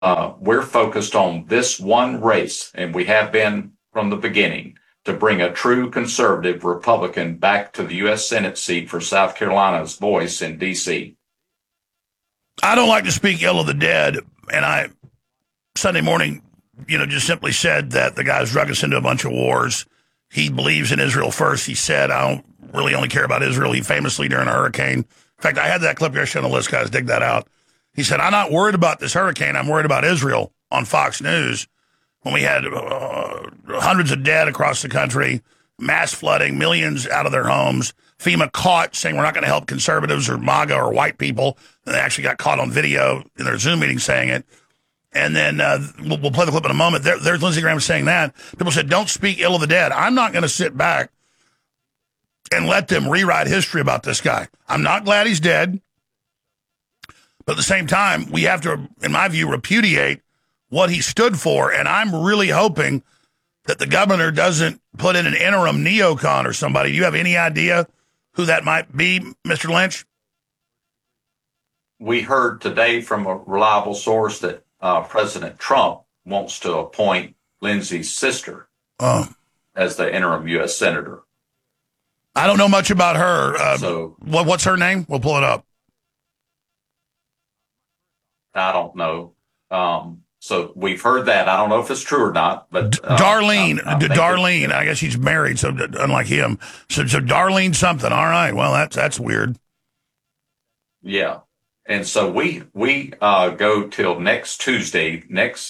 we're focused on this one race, and we have been from the beginning, to bring a true conservative Republican back to the U.S. Senate seat for South Carolina's voice in D.C. I don't like to speak ill of the dead, and I, Sunday morning, just simply said that the guy's drug us into a bunch of wars. He believes in Israel first. He said, I don't really only care about Israel. He famously, during a hurricane, in fact, I had that clip yesterday on the list, guys, dig that out. He said, I'm not worried about this hurricane. I'm worried about Israel on Fox News when we had hundreds of dead across the country, mass flooding, millions out of their homes. FEMA caught saying we're not going to help conservatives or MAGA or white people. And they actually got caught on video in their Zoom meeting saying it. And then we'll play the clip in a moment. There's Lindsey Graham saying that. People said, don't speak ill of the dead. I'm not going to sit back and let them rewrite history about this guy. I'm not glad he's dead. But at the same time, we have to, in my view, repudiate what he stood for. And I'm really hoping that the governor doesn't put in an interim neocon or somebody. Do you have any idea who that might be, Mr. Lynch? We heard today from a reliable source that President Trump wants to appoint Lindsey's sister as the interim U.S. senator. I don't know much about her. What's her name? We'll pull it up. I don't know. So we've heard that. I don't know if it's true or not, but Darlene, Darlene. I guess she's married, so unlike him. So Darlene something. All right. Well, that's weird. Yeah, and so we go till next Tuesday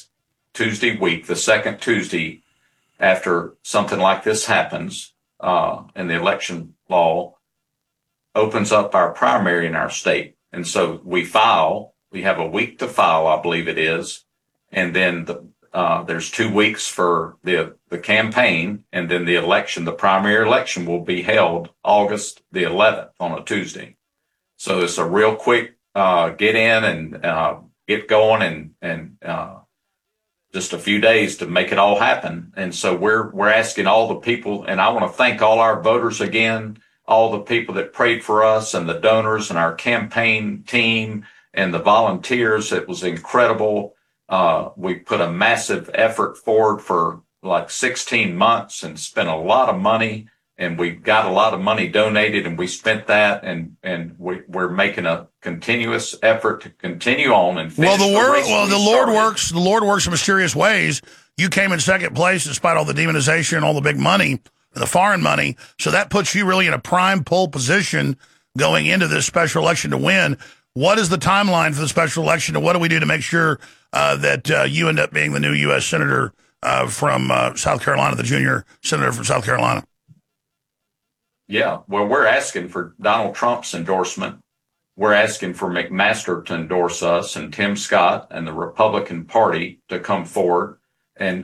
week, the second Tuesday after something like this happens, and the election law opens up our primary in our state, and so we file. We have a week to file, I believe it is. And then there's 2 weeks for the campaign, and then the election, the primary election, will be held August the 11th on a Tuesday. So it's a real quick get in and get going, and just a few days to make it all happen. And so we're asking all the people, and I want to thank all our voters again, all the people that prayed for us, and the donors, and our campaign team, and the volunteers. It was incredible. We put a massive effort forward for like 16 months and spent a lot of money, and we got a lot of money donated, and we spent that, and we're making a continuous effort to continue on and finish the Lord works in mysterious ways. You came in second place despite all the demonization and all the big money, the foreign money. So that puts you really in a prime pole position going into this special election to win. What is the timeline for the special election, and what do we do to make sure that you end up being the new U.S. Senator from South Carolina, the junior senator from South Carolina? Yeah, well, we're asking for Donald Trump's endorsement. We're asking for McMaster to endorse us, and Tim Scott and the Republican Party to come forward. And,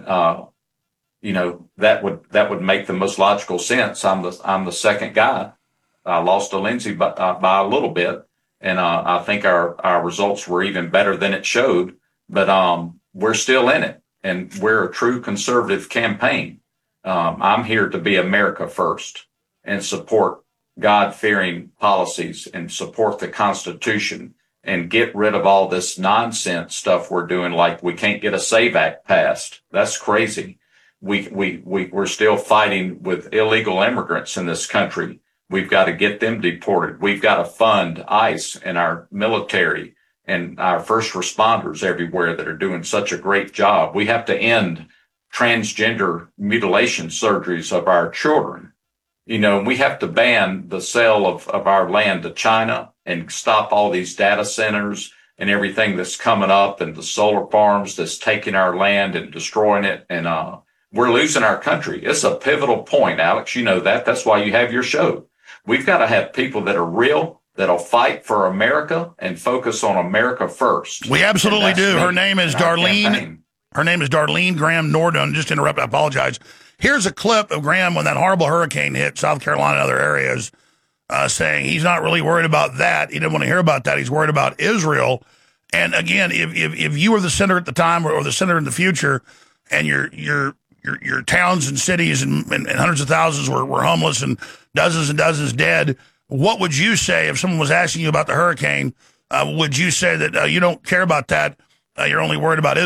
that would make the most logical sense. I'm the second guy. I lost to Lindsey by a little bit. And I think our results were even better than it showed, but we're still in it, and we're a true conservative campaign. I'm here to be America first and support God-fearing policies and support the Constitution and get rid of all this nonsense stuff we're doing, like we can't get a SAVE Act passed. That's crazy. We're still fighting with illegal immigrants in this country. We've got to get them deported. We've got to fund ICE and our military and our first responders everywhere that are doing such a great job. We have to end transgender mutilation surgeries of our children. We have to ban the sale of our land to China and stop all these data centers and everything that's coming up, and the solar farms that's taking our land and destroying it. And we're losing our country. It's a pivotal point, Alex. You know that. That's why you have your show. We've got to have people that are real, that'll fight for America and focus on America first. We absolutely do. Her name is Darlene. Her name is Darlene Graham Nordin. Just to interrupt, I apologize. Here's a clip of Graham when that horrible hurricane hit South Carolina and other areas, saying he's not really worried about that. He didn't want to hear about that. He's worried about Israel. And again, if you were the senator at the time or the senator in the future, and your towns and cities and hundreds of thousands were homeless and dozens dead, what would you say if someone was asking you about the hurricane? Would you say that you don't care about that? you're only worried about